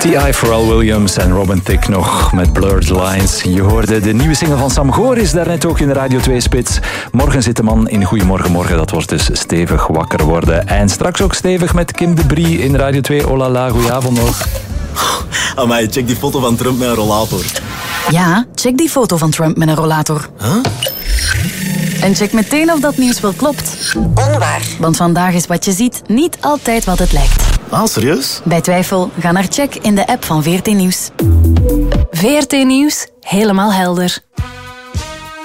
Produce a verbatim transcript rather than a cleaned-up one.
T I, Pharrell Williams en Robin Thicke nog met Blurred Lines. Je hoorde de nieuwe single van Sam Goor is daarnet ook in de Radio twee-spits. Morgen zit de man in Goedemorgen Morgen. Dat wordt dus stevig wakker worden. En straks ook stevig met Kim de Brie in Radio twee. Oh la la, goedenavond nog. Amai, check die foto van Trump met een rollator. Ja, check die foto van Trump met een rollator. Huh? En check meteen of dat nieuws wel klopt. Onwaar. Want vandaag is wat je ziet niet altijd wat het lijkt. Ah, serieus? Bij twijfel, ga naar check in de app van V R T Nieuws. V R T Nieuws, helemaal helder.